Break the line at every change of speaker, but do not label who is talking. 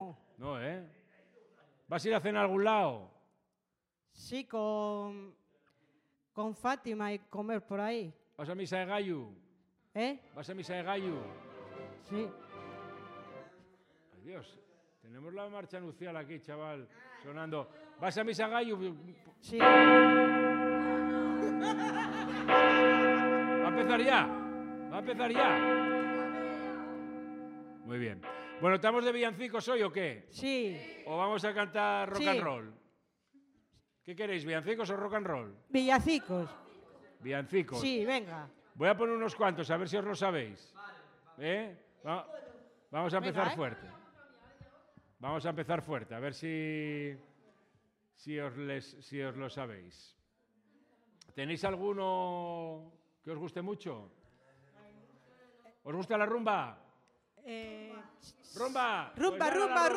no.
No, ¿eh? ¿Vas a ir a cenar a algún lado?
Sí, con Fátima y comer por ahí.
¿Vas a misa de gallo?
¿Eh?
¿Vas a misa de gallo?
Sí.
Ay, Dios, tenemos la marcha nupcial aquí, chaval, sonando. ¿Vas a misa de gallo?
Sí.
¿Va a empezar ya? ¿Va a empezar ya? Muy bien. Bueno, ¿estamos de villancicos hoy o qué?
Sí.
¿O vamos a cantar rock
Sí.
and roll? ¿Qué queréis, villancicos o rock and roll?
Villacicos.
Villancicos.
Sí, venga.
Voy a poner unos cuantos, a ver si os lo sabéis. Vamos a empezar
Venga,
fuerte. Vamos a empezar fuerte, a ver si os lo sabéis. ¿Tenéis alguno que os guste mucho? ¿Os gusta la rumba? ¡Rumba!
Rumba,
Pues
rumba,